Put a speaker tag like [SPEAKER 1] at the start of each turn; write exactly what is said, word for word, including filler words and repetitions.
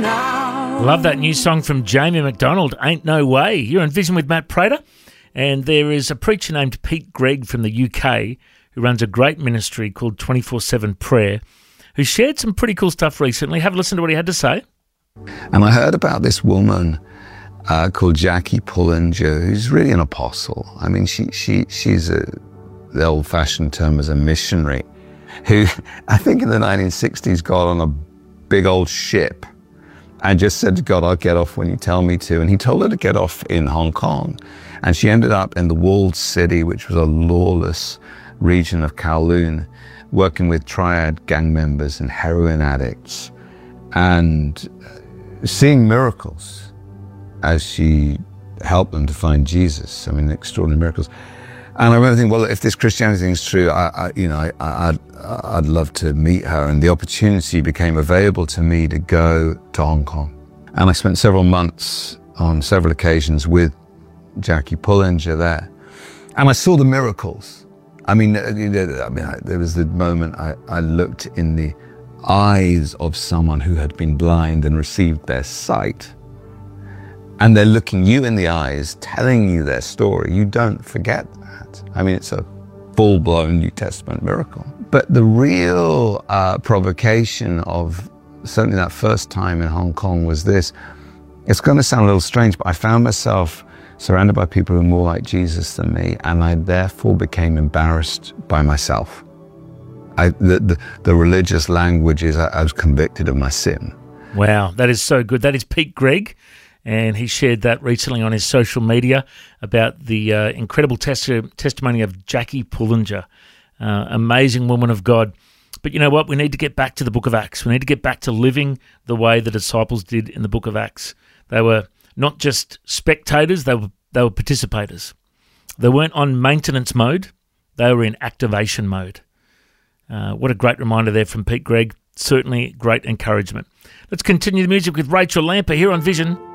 [SPEAKER 1] now.
[SPEAKER 2] Love that new song from Jamie McDonald, Ain't No Way. You're on Vision with Matt Prater, and there is a preacher named Pete Greig from the U K who runs a great ministry called twenty-four seven Prayer, who shared some pretty cool stuff recently. Have a listen to what he had to say.
[SPEAKER 3] And I heard about this woman uh, called Jackie Pullinger, who's really an apostle. I mean, she she she's a, the old-fashioned term as a missionary, who I think in the nineteen sixties got on a big old ship and just said to God, I'll get off when you tell me to. And he told her to get off in Hong Kong. And she ended up in the walled city, which was a lawless region of Kowloon, working with triad gang members and heroin addicts, and seeing miracles as she helped them to find Jesus. I mean, extraordinary miracles. And I remember thinking, well, if this Christianity thing is true, I, I, you know, I, I'd, I'd love to meet her. And the opportunity became available to me to go to Hong Kong. And I spent several months on several occasions with Jackie Pullinger there. And I saw the miracles. I mean, I mean, there was the moment I, I looked in the eyes of someone who had been blind and received their sight. And they're looking you in the eyes, telling you their story. You don't forget that. I mean, it's a full-blown New Testament miracle. But the real uh, provocation of certainly that first time in Hong Kong was this. It's going to sound a little strange, but I found myself surrounded by people who were more like Jesus than me, and I therefore became embarrassed by myself. I, the, the, the religious language is I, I was convicted of my sin.
[SPEAKER 2] Wow, that is so good. That is Pete Greig, and he shared that recently on his social media about the uh, incredible testi- testimony of Jackie Pullinger, uh, amazing woman of God. But you know what? We need to get back to the book of Acts. We need to get back to living the way the disciples did in the book of Acts. They were not just spectators, they were, they were participators. They weren't on maintenance mode, they were in activation mode. Uh, what a great reminder there from Pete Greig. Certainly great encouragement. Let's continue the music with Rachel Lamper here on Vision.